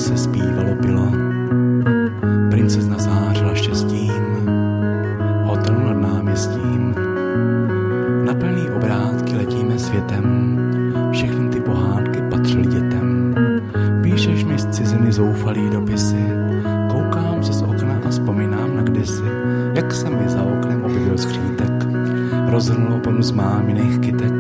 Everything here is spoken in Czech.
se zpívalo pilo. Princezna zářila štěstím, hotel nad náměstím. Na plný obrátky letíme světem, všechny ty pohádky patřily dětem. Píšeš mi z ciziny zoufalý dopisy, koukám se z okna a vzpomínám na kdysi, jak se mi za oknem objevil skřítek. Rozhrnul oponu z máminých kytek,